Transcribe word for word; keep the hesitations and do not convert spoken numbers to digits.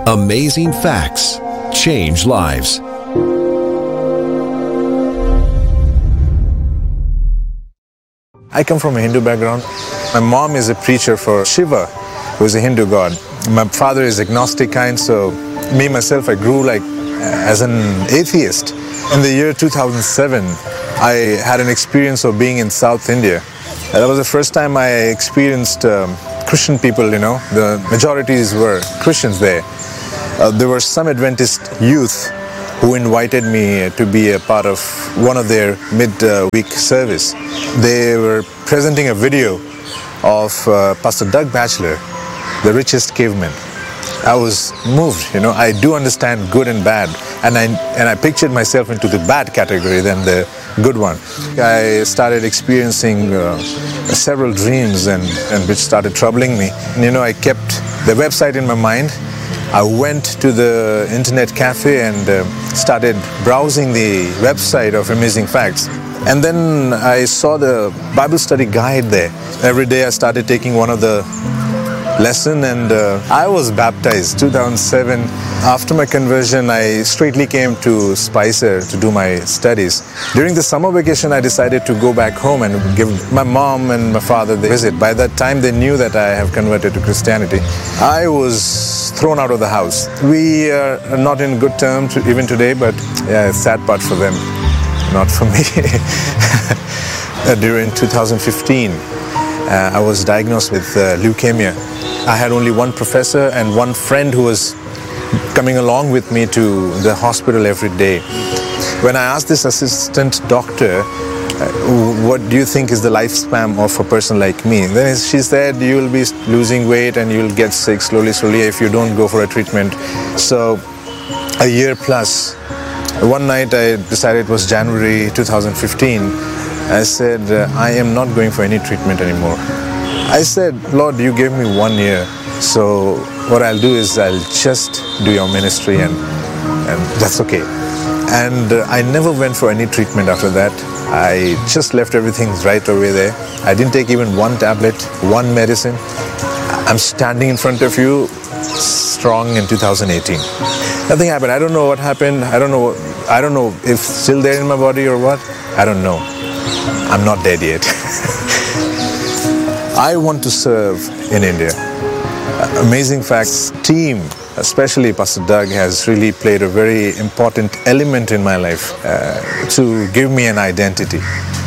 Amazing facts change lives. I come from a Hindu background. My mom is a preacher for Shiva, who is a Hindu god. My father is agnostic kind, so me myself, I grew like as an atheist. In the year two thousand seven, I had an experience of being in South India. And that was the first time I experienced um, Christian people, you know. The majorities were Christians there. Uh, there were some Adventist youth who invited me to be a part of one of their mid-week service. They were presenting a video of uh, Pastor Doug Batchelor, the richest caveman. I was moved, you know. I do understand good and bad, and I and I pictured myself into the bad category than the good one. I started experiencing uh, several dreams, and, and which started troubling me. And, you know, I kept the website in my mind. I went to the internet cafe and uh, started browsing the website of Amazing Facts. And then I saw the Bible study guide there. Every day I started taking one of the lesson, and uh, I was baptized two thousand seven. After my conversion, I straightly came to Spicer to do my studies. During the summer vacation, I decided to go back home and give my mom and my father the visit. By that time, they knew that I have converted to Christianity. I was thrown out of the house. We are not in good terms even today, but yeah, sad part for them, not for me. During two thousand fifteen, uh, I was diagnosed with uh, leukemia. I had only one professor and one friend who was coming along with me to the hospital every day. When I asked this assistant doctor, uh, what do you think is the lifespan of a person like me? Then she said, you will be losing weight and you'll get sick slowly, slowly if you don't go for a treatment. So a year plus. One night I decided, it was January two thousand fifteen, I said, uh, I am not going for any treatment anymore. I said, Lord, you gave me one year, so what I'll do is I'll just do your ministry, and, and that's okay. And uh, I never went for any treatment after that. I just left everything right away there. I didn't take even one tablet, one medicine. I'm standing in front of you strong in two thousand eighteen. Nothing happened. I don't know what happened. I don't know. I don't know if it's still there in my body or what. I don't know. I'm not dead yet. I want to serve in India. Amazing Facts team, especially Pastor Doug, has really played a very important element in my life uh, to give me an identity.